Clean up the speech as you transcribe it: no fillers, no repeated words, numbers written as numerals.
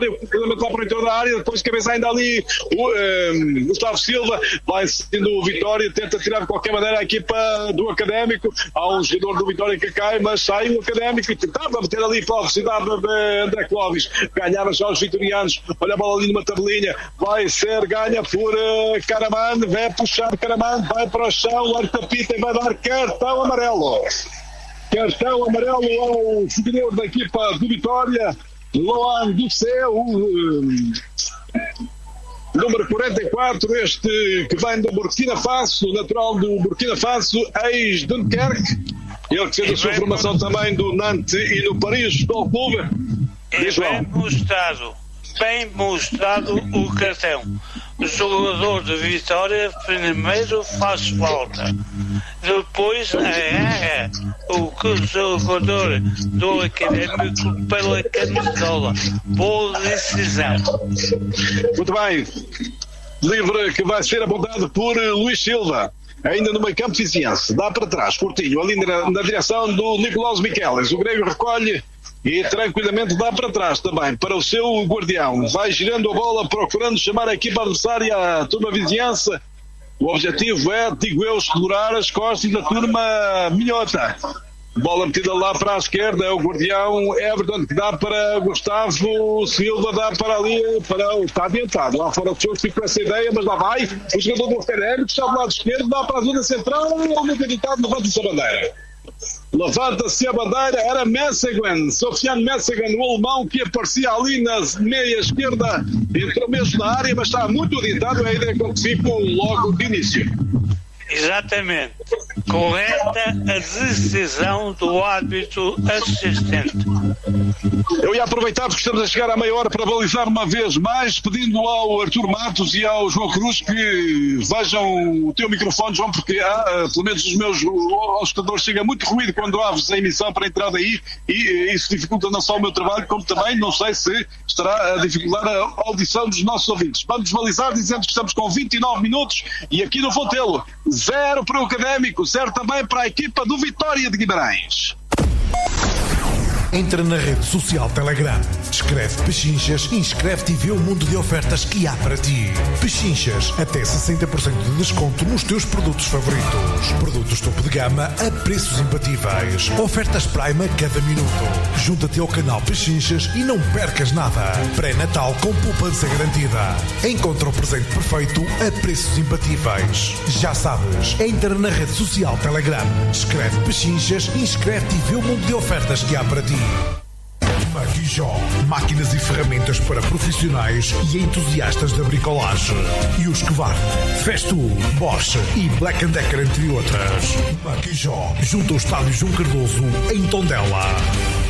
cruzamento lá para o interior da área, depois cabeça ainda ali o Gustavo Silva, vai sendo o Vitória, tenta tirar de qualquer maneira a equipa do Académico. Há um jogador do Vitória que cai, mas sai o Académico e tentava meter ali para a velocidade de André Clóvis, ganhava já os vitorianos. Olha a bola ali numa tabelinha, vai ser ganha por Caraman, vai puxar Caraman, vai para o chão, o Artapita e vai dar cartão amarelo ao jogador da equipa do Vitória, Loan Ducé, número 44, este que vem do Burkina Faso, natural do Burkina Faso, ex-Dunkerque, ele que fez a sua formação também do Nantes e do Paris Futebol Clube. Bem mostrado o cartão. O jogador de Vitória primeiro faz falta, depois o jogador do Académico pela camisola. Boa decisão. Muito bem. Livre que vai ser apontado por Luís Silva. Ainda no meio campo viziense. Dá para trás, curtinho, ali na direção do Nicolás Miquelis. O grego recolhe e tranquilamente dá para trás também, para o seu guardião. Vai girando a bola, procurando chamar a equipa adversária, a turma vizinhança. O objetivo é, digo eu, segurar as costas da turma minhota. Bola metida lá para a esquerda, é o guardião Everton que dá para Gustavo Silva, dá para ali, está adiantado. Lá fora do jogo fica essa ideia, mas lá vai. O jogador do Académico está do lado esquerdo, dá para a zona central, muito editado, levanta-se a bandeira. Levanta-se a bandeira, era Messegan, Sofiane Messegan, o alemão que aparecia ali na meia esquerda, entrou mesmo na área, mas está muito adiantado, é a ideia que ficou logo de início. Exatamente. Correta a decisão do árbitro assistente. Eu ia aproveitar porque estamos a chegar à meia hora para balizar uma vez mais, pedindo ao Artur Matos e ao João Cruz que vejam o teu microfone, João, porque pelo menos os meus escutadores chega muito ruído quando abres a emissão para entrar daí e isso dificulta não só o meu trabalho, como também não sei se estará a dificultar a audição dos nossos ouvintes. Vamos balizar dizendo que estamos com 29 minutos e aqui no Fontelo 0 para o Académico, 0 também para a equipa do Vitória de Guimarães. Entra na rede social Telegram, escreve Pechinchas e inscreve-te e vê o mundo de ofertas que há para ti. Pechinchas, até 60% de desconto nos teus produtos favoritos. Produtos topo de gama a preços imbatíveis. Ofertas Prime a cada minuto. Junta-te ao canal Pechinchas e não percas nada. Pré-Natal com poupança garantida. Encontra o presente perfeito a preços imbatíveis. Já sabes, entra na rede social Telegram, escreve Pechinchas e inscreve-te e vê o mundo de ofertas que há para ti. Maquijó, máquinas e ferramentas para profissionais e entusiastas da bricolagem. E os que varrem, Festool, Bosch e Black & Decker, entre outras. Maquijó, junto ao estádio João Cardoso, em Tondela.